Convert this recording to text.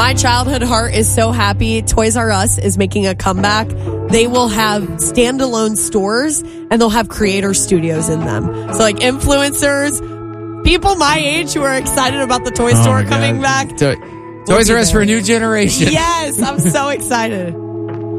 My childhood heart is so happy. Toys R Us is making a comeback. They will have standalone stores and they'll have creator studios in them. So like influencers, people my age who are excited about the toy store coming back. Toys R Us for a new generation. Yes, I'm so excited.